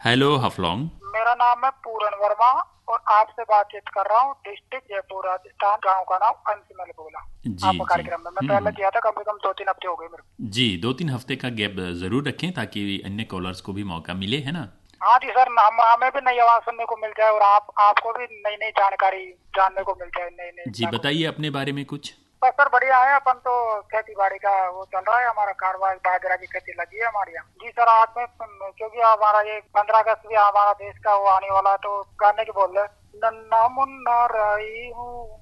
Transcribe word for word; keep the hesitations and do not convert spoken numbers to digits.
Hello हफलॉन्ग। मेरा नाम है पूरन वर्मा और आपसे बातचीत कर रहा हूँ डिस्ट्रिक्ट जयपुर राजस्थान। गांव का नाम अंशुमन बोला। जी आपका जी। कार्यक्रम में मैं हम्म पहले हम्म। किया था, कम से कम दो तीन हफ्ते हो गए मेरे को। जी, दो तीन हफ्ते का गैप ज़रूर रखें ताकि अन्य कॉलर्स को भी मौका मिले, है ना। हाँ जी सर, हम हमें भी नई आवाज सुनने को मिल जाए और आप आपको भी नई नई जानकारी जानने को मिल जाए, नई नई जी, जानने को मिल बताइए जाए। अपने बारे में कुछ। बस सर बढ़िया है। अपन तो खेती बाड़ी का वो चल रहा है, हमारा कारोबार बाजरा की खेती लगी है हमारे यहाँ। जी सर, आज में क्योंकि हमारा ये पंद्रह अगस्त भी हमारा देश का वो आने वाला है, तो गाने की बोल रहे, नन्ना मुन्ना राई हूँ,